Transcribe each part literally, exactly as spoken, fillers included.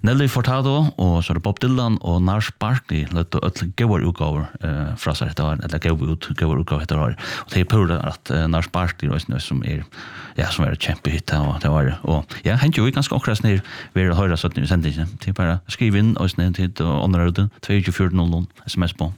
Nelly Furtado og så er det Bob Dylan og Gnarls Barkley lette alle gode utgaver uh, fra seg etter år, eller gode ut, utgaver etter år. Og det er på det at uh, Gnarls Barkley er noe som er, ja, som er kjempehitt og det var det. Og ja, hent jo ganske akkurat ned ved å høre sånn i sendingen. Det er bare skriv inn og sned til og ånderøyde, to to fire null null sms på.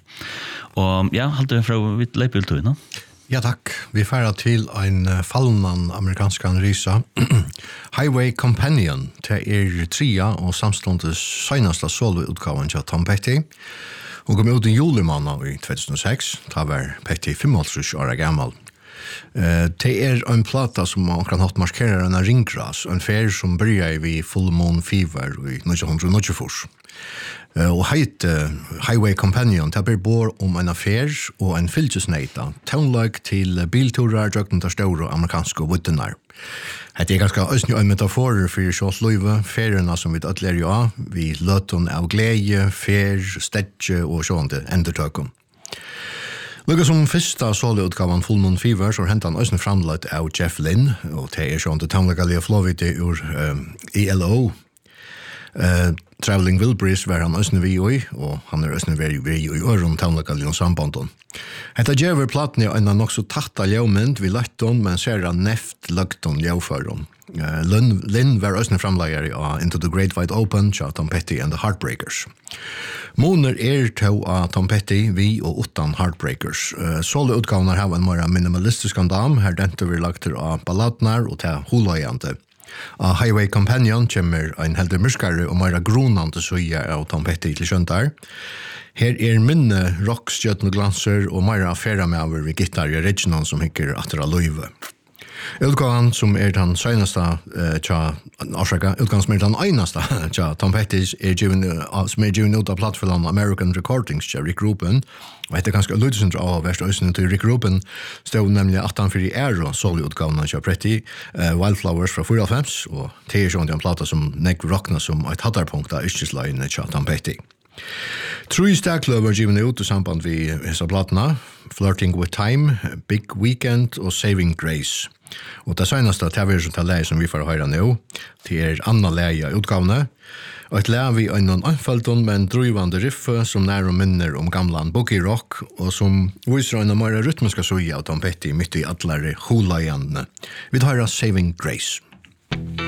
Og ja, halte fra vidt leipbiltøy, no? Ja, takk. Vi færer til en fallen amerikansk risa. Highway Companion til er tria og samståndes søgneste soloutgaven til Tom Petty. Hun kom ut i julemanna i two thousand six, da var Petty fifty år gammal. Uh, det er en plata som man kan hatt markerer en ringgras, en fer som bryr vi Full Moon Fever i nineteen ninety-four. Uh, og heit uh, Highway Companion det ber bor om en affær og en fylkesneita townlike til bilturer drøgten til store amerikanske vuttenar. Det er ganske østnig en metaforer for sjås løyve, ferierna som vi ødler jo av, vi løtten av glede, fer, stedje og sjående endertøkken. Lukka som fyrsta soloutgavan Full Moon Fever så hentet han østnig framløtt av Jeff Lynne, og det er sjående townlike flåvite ur um, E L O. Uh, Traveling Wilburys var han østene vi i, og han er østene vi i øren townlokale og sambanden. Hetta djever platen er en av nok så tatta ljømynd vi løtten, men ser han neft løgten ljøføren. Uh, Lynn, Lynn var østene framleggere av Into the Great Wide Open, tja Tom Petty and the Heartbreakers. Moner er til av Tom Petty, vi og utan Heartbreakers. Uh, Solo-utgavene har en mer minimalistisk andam, her dente vi lagter av balladnar og til holøyande. A Highway Companion kommer en heldig myrskare og meira gronande søya av Tom Petty til skjøntar. Her er minne rock, stjøtne glanser og meira affæra med over vi gitar i regionen som hikker atter av løyve. Utgaven som er den søgneste uh, tja, avsjekka, utgaven som er den øyneste tja Tom Petty er given, uh, som er given ut av plattformen American Recordings tja Rick Rubin. Og etter ganske lydesindra av verst øysene til Rick Rubin stod nemlig at han fyrir er og solo-utgaven tja Petty, uh, Wildflowers fra fyrtiofem, og det er sånn en plata som nek rockna som et hattarpunkt av yrkesløyene tja Tom Petty. True Stackler var given ut i samband vi hessa platna, Flirting with Time, Big Weekend og Saving Grace. Og det seneste tv-version til leie som vi får høre nå, det er Anna Leia utgavene, og et leie vi en anfølton med en drøyvande riffe som nær og minner om gamlan boogie rock, og som viser en mer rytmiska suja av Tom Petty midt i atlare hulajandene. Vi tar Saving Grace.